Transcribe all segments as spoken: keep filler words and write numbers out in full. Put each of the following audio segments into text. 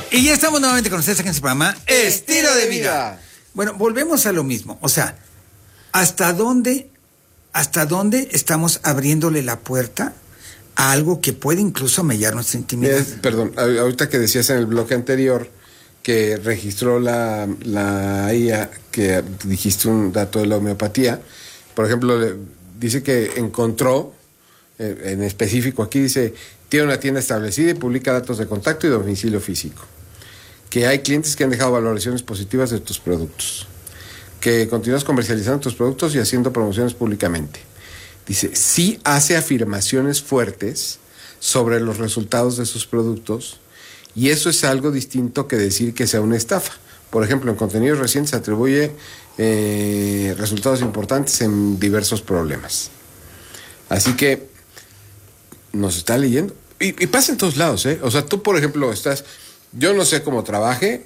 Y ya estamos nuevamente con ustedes aquí en su programa Estilo de Vida. Bueno, volvemos a lo mismo. O sea, ¿hasta dónde, hasta dónde estamos abriéndole la puerta a algo que puede incluso mellar nuestra intimidad? Eh, perdón, ahorita que decías en el bloque anterior que registró la, la I A, que dijiste un dato de la homeopatía, por ejemplo, le, dice que encontró, eh, en específico aquí dice, tiene una tienda establecida y publica datos de contacto y domicilio físico. Que hay clientes que han dejado valoraciones positivas de tus productos. Que continúas comercializando tus productos y haciendo promociones públicamente. Dice, sí hace afirmaciones fuertes sobre los resultados de sus productos y eso es algo distinto que decir que sea una estafa. Por ejemplo, en contenidos recientes se atribuye eh, resultados importantes en diversos problemas. Así que nos está leyendo. Y, y pasa en todos lados, ¿eh? O sea, tú, por ejemplo, estás... Yo no sé cómo trabaje,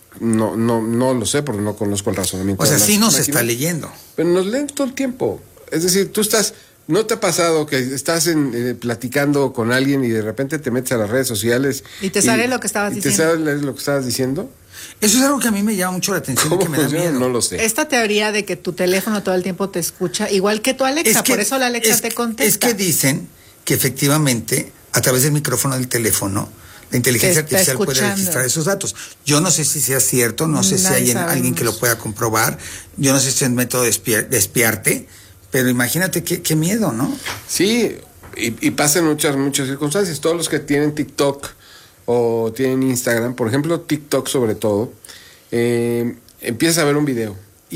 no no no lo sé porque no conozco el razonamiento. O sea, sí nos máquinas, está leyendo. Pero nos leen todo el tiempo. Es decir, tú estás... ¿No te ha pasado que estás en, eh, platicando con alguien y de repente te metes a las redes sociales? Y te sale y, lo que estabas y diciendo. ¿Te sale lo que estabas diciendo? Eso es algo que a mí me llama mucho la atención y que me da miedo. No lo sé. Esta teoría de que tu teléfono todo el tiempo te escucha, igual que tu Alexa, es que, por eso la Alexa es, te contesta. Es que dicen que efectivamente, a través del micrófono del teléfono, la inteligencia artificial puede registrar esos datos. Yo no sé si sea cierto, no sé Nadie si hay sabemos. alguien que lo pueda comprobar, yo no sé si es un método de, espiar, de espiarte, pero imagínate qué, qué miedo, ¿no? Sí, y, y pasa en muchas, muchas circunstancias. Todos los que tienen TikTok o tienen Instagram, por ejemplo TikTok sobre todo, eh, empiezas a ver un video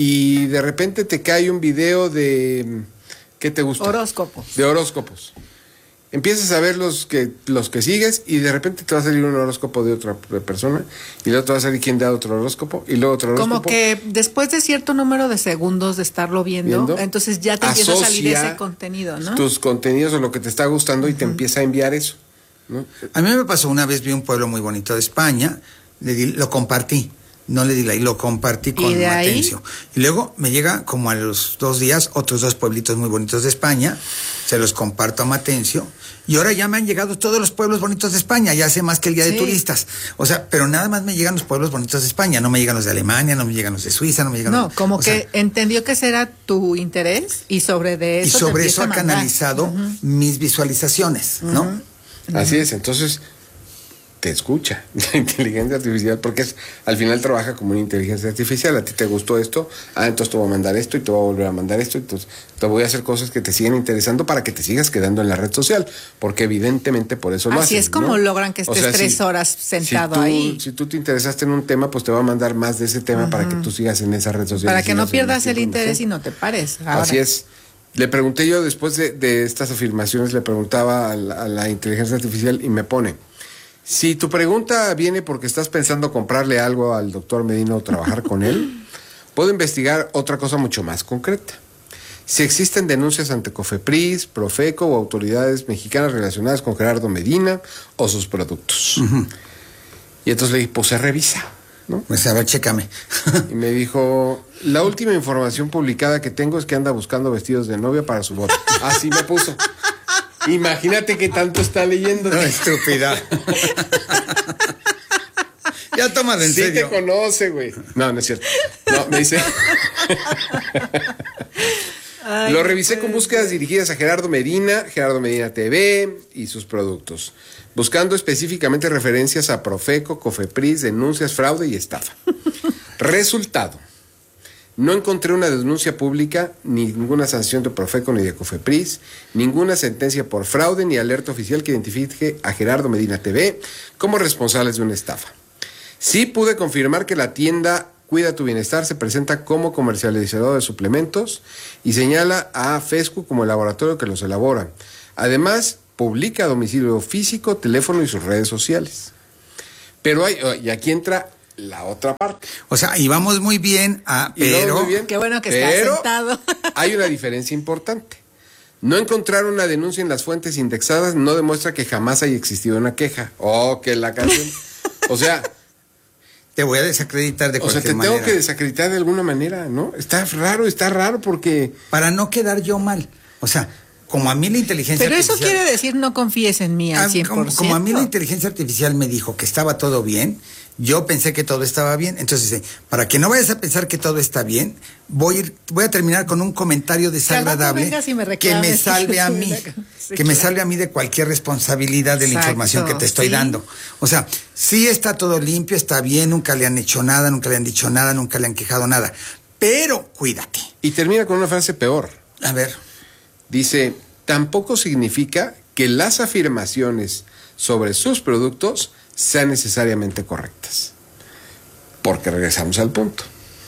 y de repente te cae un video de... ¿Qué te gusta? Horóscopos. De horóscopos. Empiezas a ver los que los que sigues y de repente te va a salir un horóscopo de otra persona y luego te va a salir quien da otro horóscopo y luego otro horóscopo. Como que después de cierto número de segundos de estarlo viendo, ¿Viendo? entonces ya te empieza a salir ese contenido, ¿no? Tus contenidos o lo que te está gustando uh-huh. y te empieza a enviar eso, ¿no? A mí me pasó una vez, vi un pueblo muy bonito de España, le di, lo compartí. No le di like, lo compartí con Matencio. Y luego me llega como a los dos días otros dos pueblitos muy bonitos de España, se los comparto a Matencio, y ahora ya me han llegado todos los pueblos bonitos de España, ya sé más que el guía sí. de turistas. O sea, pero nada más me llegan los pueblos bonitos de España, no me llegan los de Alemania, no me llegan los de Suiza, no me llegan no, los... No, como que sea, entendió que ese era tu interés y sobre de eso Y sobre eso ha mandar. canalizado uh-huh. mis visualizaciones, uh-huh. ¿no? Uh-huh. Así es, entonces... te escucha la inteligencia artificial porque es al final trabaja como una inteligencia artificial. A ti te gustó esto, ah, entonces te voy a mandar esto y te voy a volver a mandar esto, entonces te voy a hacer cosas que te siguen interesando para que te sigas quedando en la red social, porque evidentemente por eso lo hacen. Así es como ¿no? logran que estés o sea, tres si, horas sentado si tú, ahí. Si tú te interesaste en un tema, pues te va a mandar más de ese tema uh-huh. para que tú sigas en esa red social. Para que no pierdas el interés y no te pares. Ahora. Así es. Le pregunté yo después de, de estas afirmaciones, le preguntaba a la, a la inteligencia artificial y me pone: si tu pregunta viene porque estás pensando comprarle algo al doctor Medina o trabajar con él, puedo investigar otra cosa mucho más concreta. Si existen denuncias ante Cofepris, Profeco o autoridades mexicanas relacionadas con Gerardo Medina o sus productos. Uh-huh. Y entonces le dije, pues se revisa, ¿no? Pues a ver, chécame. Y me dijo, la última información publicada que tengo es que anda buscando vestidos de novia para su boda. Así me puso. Imagínate que tanto está leyendo. No, estúpida. Ya tómalo en sí serio. Sí te conoce, güey. No, no es cierto. No, me dice... Ay, lo revisé con búsquedas dirigidas a Gerardo Medina, Gerardo Medina T V y sus productos, buscando específicamente referencias a Profeco, Cofepris, denuncias, fraude y estafa. Resultado: no encontré una denuncia pública, ni ninguna sanción de Profeco ni de Cofepris, ninguna sentencia por fraude ni alerta oficial que identifique a Gerardo Medina T V como responsables de una estafa. Sí pude confirmar que la tienda Cuida tu Bienestar se presenta como comercializador de suplementos y señala a FESCU como el laboratorio que los elabora. Además, publica domicilio físico, teléfono y sus redes sociales. Pero hay, y aquí entra la otra parte. O sea, y vamos muy bien, a, pero... Muy bien, qué bueno que está sentado. Hay una diferencia importante. No encontrar una denuncia en las fuentes indexadas no demuestra que jamás haya existido una queja. Oh, que la canción... O sea... Te voy a desacreditar de cualquier manera. O sea, te manera. tengo que desacreditar de alguna manera, ¿no? Está raro, está raro porque... Para no quedar yo mal. O sea, como a mí la inteligencia Pero artificial... eso quiere decir no confíes en mí al cien por ciento. Como, como a mí la inteligencia artificial me dijo que estaba todo bien, yo pensé que todo estaba bien. Entonces dice, para que no vayas a pensar que todo está bien, voy a, ir, voy a terminar con un comentario desagradable me que me salve a mí, sí, que me salve a mí de cualquier responsabilidad de la Exacto, información que te estoy ¿sí? dando. O sea, sí está todo limpio, está bien, nunca le han hecho nada, nunca le han dicho nada, nunca le han quejado nada, pero cuídate. Y termina con una frase peor. A ver. Dice, tampoco significa que las afirmaciones sobre sus productos sean necesariamente correctas. Porque regresamos al punto.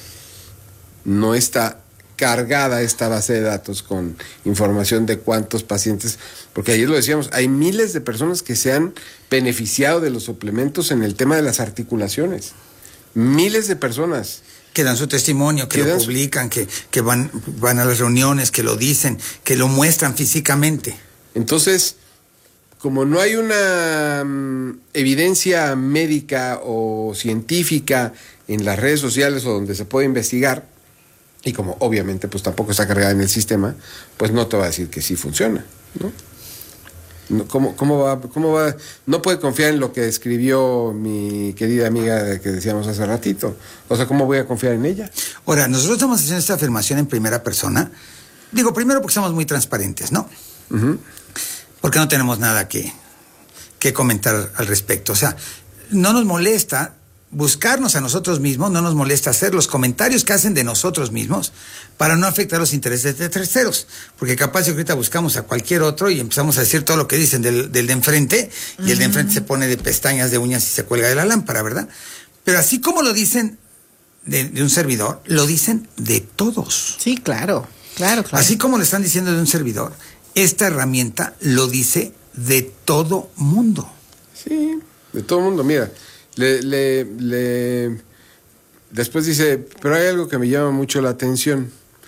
No está cargada esta base de datos con información de cuántos pacientes, porque ayer lo decíamos, hay miles de personas que se han beneficiado de los suplementos en el tema de las articulaciones. Miles de personas. Que dan su testimonio, que lo publican, que, que van, van a las reuniones, que lo dicen, que lo muestran físicamente. Entonces, como no hay una um, evidencia médica o científica en las redes sociales o donde se puede investigar, y como obviamente pues tampoco está cargada en el sistema, pues no te va a decir que sí funciona, ¿no? ¿Cómo, cómo va, cómo va? No puede confiar en lo que escribió mi querida amiga que decíamos hace ratito. O sea, ¿cómo voy a confiar en ella? Ahora, nosotros estamos haciendo esta afirmación en primera persona. Digo, primero porque somos muy transparentes, ¿no? Uh-huh. Porque no tenemos nada que, que comentar al respecto. O sea, no nos molesta buscarnos a nosotros mismos, no nos molesta hacer los comentarios que hacen de nosotros mismos para no afectar los intereses de terceros, porque capaz de ahorita buscamos a cualquier otro y empezamos a decir todo lo que dicen del, del de enfrente, y uh-huh. el de enfrente se pone de pestañas, de uñas y se cuelga de la lámpara, ¿verdad? Pero así como lo dicen de, de un servidor, lo dicen de todos. Sí, claro, claro, claro. Así como lo están diciendo de un servidor, esta herramienta lo dice de todo mundo. Sí, de todo mundo, mira. Le, le, le, después dice, pero hay algo que me llama mucho la atención.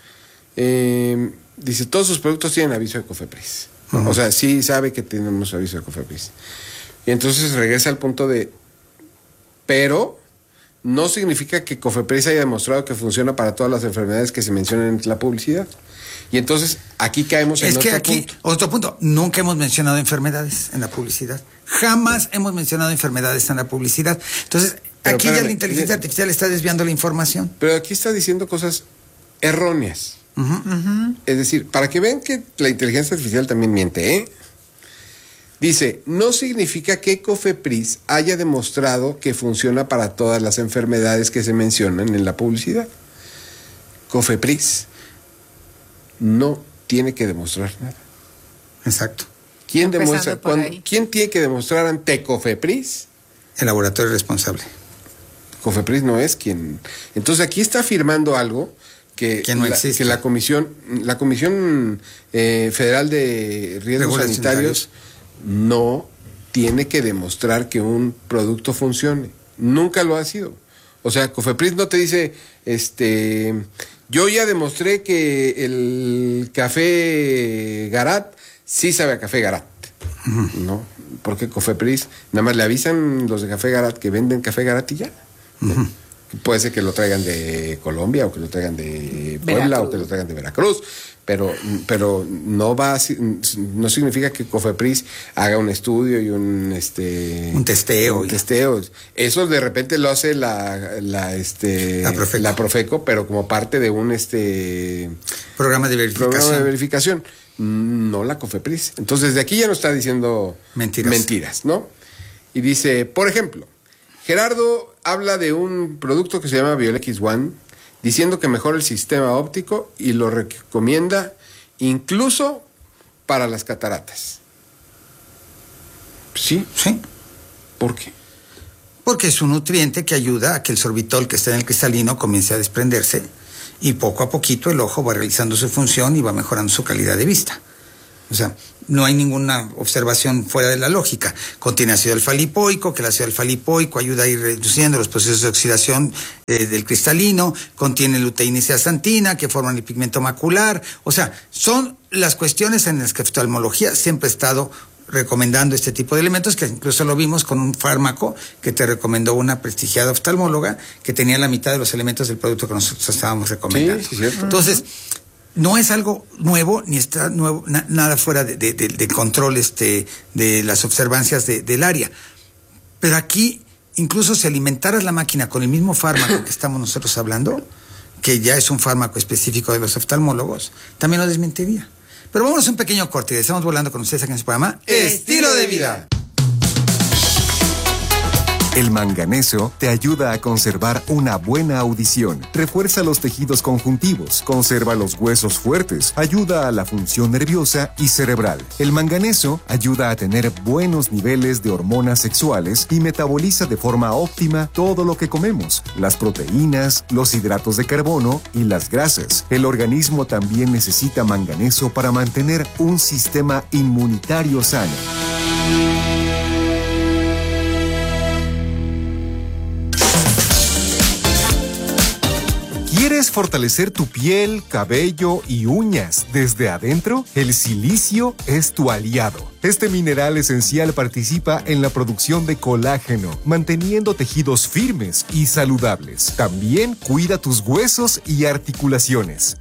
Eh, dice, todos sus productos tienen aviso de COFEPRIS. Uh-huh. O sea, sí sabe que tenemos aviso de COFEPRIS. Y entonces regresa al punto de, pero no significa que COFEPRIS haya demostrado que funciona para todas las enfermedades que se mencionan en la publicidad. Y entonces aquí caemos en es otro que aquí, punto. Otro punto, nunca hemos mencionado enfermedades en la publicidad. Jamás hemos mencionado enfermedades en la publicidad. Entonces, pero, aquí espérame, ya la inteligencia artificial está desviando la información. Pero aquí está diciendo cosas erróneas. Uh-huh. Uh-huh. Es decir, para que vean que la inteligencia artificial también miente, ¿eh? Dice, no significa que COFEPRIS haya demostrado que funciona para todas las enfermedades que se mencionan en la publicidad. COFEPRIS no tiene que demostrar nada. Exacto. ¿Quién demuestra? Cuando, ¿Quién tiene que demostrar ante COFEPRIS? El laboratorio responsable. COFEPRIS no es quien. Entonces aquí está afirmando algo que, que no la, existe. Que la comisión, la Comisión eh, Federal de Riesgos Sanitarios no tiene que demostrar que un producto funcione. Nunca lo ha sido. O sea, COFEPRIS no te dice, este, yo ya demostré que el café Garat sí sabe a café Garat. Uh-huh. No, porque COFEPRIS nada más le avisan los de café Garat que venden café Garat y ya. Uh-huh. Puede ser que lo traigan de Colombia o que lo traigan de Puebla Veracruz. O que lo traigan de Veracruz, pero pero no va a, no significa que COFEPRIS haga un estudio y un este un testeo un testeo. Eso de repente lo hace la la este la Profeco. la Profeco, pero como parte de un este programa de verificación. Programa de verificación, no la COFEPRIS. Entonces de aquí ya no está diciendo mentiras, mentiras, ¿no? Y dice, por ejemplo, Gerardo habla de un producto que se llama BioLX One, diciendo que mejora el sistema óptico y lo recomienda incluso para las cataratas. ¿Sí? Sí. ¿Por qué? Porque es un nutriente que ayuda a que el sorbitol que está en el cristalino comience a desprenderse y poco a poquito el ojo va realizando su función y va mejorando su calidad de vista. O sea, no hay ninguna observación fuera de la lógica. Contiene ácido alfa-lipoico, que el ácido alfa-lipoico ayuda a ir reduciendo los procesos de oxidación eh, del cristalino. Contiene luteína y zeaxantina, que forman el pigmento macular. O sea, son las cuestiones en las que oftalmología siempre ha estado recomendando este tipo de elementos, que incluso lo vimos con un fármaco que te recomendó una prestigiada oftalmóloga, que tenía la mitad de los elementos del producto que nosotros estábamos recomendando. Sí, sí, cierto. Entonces, no es algo nuevo, ni está nuevo, na, nada fuera de, de, de, de control este, de las observancias de, del área. Pero aquí incluso si alimentaras la máquina con el mismo fármaco que estamos nosotros hablando, que ya es un fármaco específico de los oftalmólogos, también lo desmentiría. Pero vámonos a un pequeño corte y estamos volando con ustedes aquí en su programa Estilo de Vida. El manganeso te ayuda a conservar una buena audición, refuerza los tejidos conjuntivos, conserva los huesos fuertes, ayuda a la función nerviosa y cerebral. El manganeso ayuda a tener buenos niveles de hormonas sexuales y metaboliza de forma óptima todo lo que comemos, las proteínas, los hidratos de carbono y las grasas. El organismo también necesita manganeso para mantener un sistema inmunitario sano. ¿Quieres fortalecer tu piel, cabello y uñas desde adentro? El silicio es tu aliado. Este mineral esencial participa en la producción de colágeno, manteniendo tejidos firmes y saludables. También cuida tus huesos y articulaciones.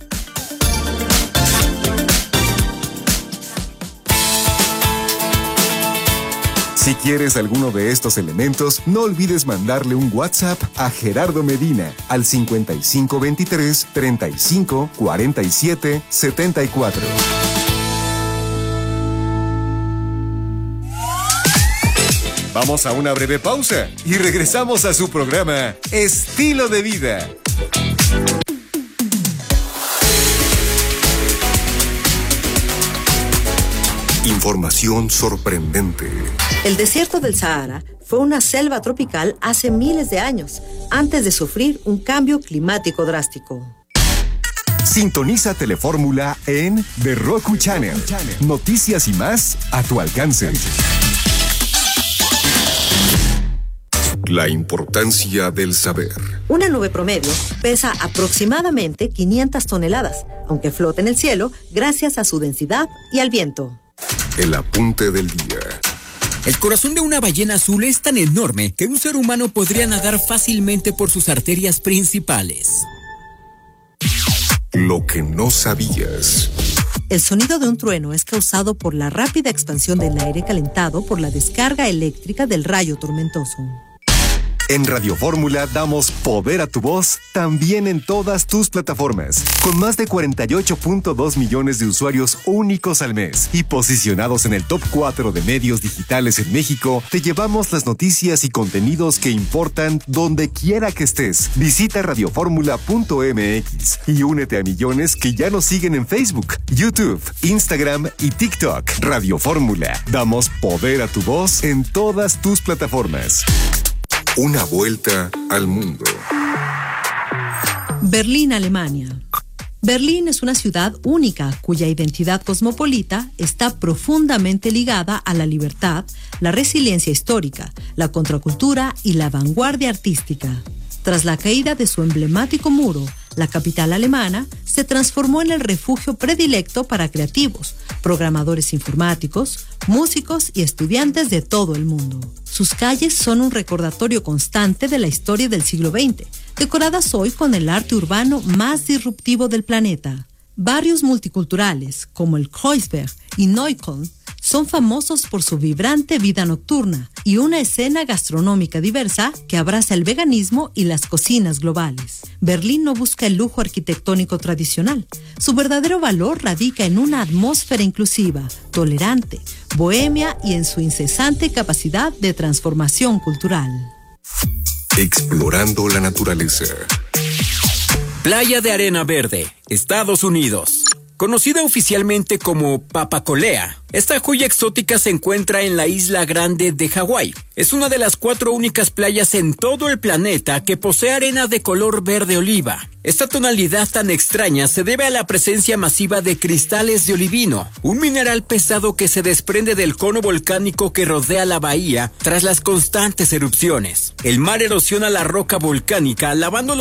Si quieres alguno de estos elementos, no olvides mandarle un WhatsApp a Gerardo Medina al cincuenta y cinco veintitrés, treinta y cinco, cuarenta y siete, setenta y cuatro. Vamos a una breve pausa y regresamos a su programa Estilo de Vida. Información sorprendente. El desierto del Sahara fue una selva tropical hace miles de años, antes de sufrir un cambio climático drástico. Sintoniza Telefórmula en The Roku Channel. Noticias y más a tu alcance. La importancia del saber. Una nube promedio pesa aproximadamente quinientas toneladas, aunque flota en el cielo gracias a su densidad y al viento. El apunte del día. El corazón de una ballena azul es tan enorme que un ser humano podría nadar fácilmente por sus arterias principales. Lo que no sabías. El sonido de un trueno es causado por la rápida expansión del aire calentado por la descarga eléctrica del rayo tormentoso. En Radio Fórmula damos poder a tu voz también en todas tus plataformas. Con más de cuarenta y ocho punto dos millones de usuarios únicos al mes y posicionados en el top cuatro de medios digitales en México, te llevamos las noticias y contenidos que importan donde quiera que estés. Visita radioformula punto m x y únete a millones que ya nos siguen en Facebook, YouTube, Instagram y TikTok. Radio Fórmula. Damos poder a tu voz en todas tus plataformas. Una vuelta al mundo. Berlín, Alemania. Berlín es una ciudad única cuya identidad cosmopolita está profundamente ligada a la libertad, la resiliencia histórica, la contracultura y la vanguardia artística. Tras la caída de su emblemático muro, la capital alemana se transformó en el refugio predilecto para creativos, programadores informáticos, músicos y estudiantes de todo el mundo. Sus calles son un recordatorio constante de la historia del siglo veinte, decoradas hoy con el arte urbano más disruptivo del planeta. Barrios multiculturales como el Kreuzberg y Neukölln son famosos por su vibrante vida nocturna y una escena gastronómica diversa que abraza el veganismo y las cocinas globales. Berlín no busca el lujo arquitectónico tradicional. Su verdadero valor radica en una atmósfera inclusiva, tolerante, bohemia y en su incesante capacidad de transformación cultural. Explorando la naturaleza. Playa de Arena Verde, Estados Unidos. Conocida oficialmente como Papacolea, esta joya exótica se encuentra en la isla Grande de Hawái. Es una de las cuatro únicas playas en todo el planeta que posee arena de color verde oliva. Esta tonalidad tan extraña se debe a la presencia masiva de cristales de olivino, un mineral pesado que se desprende del cono volcánico que rodea la bahía tras las constantes erupciones. El mar erosiona la roca volcánica, lavando los